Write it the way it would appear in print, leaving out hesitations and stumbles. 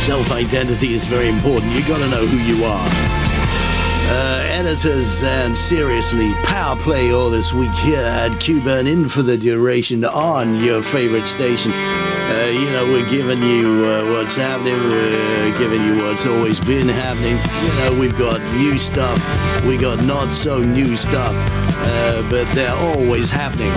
self-identity is very important. You got to know who you are. Editors, and seriously, power play all this week here at Q-Burn in for the duration on your favorite station. We're giving you what's happening. We're giving you what's always been happening. We've got new stuff. We got not so new stuff. But they're always happening.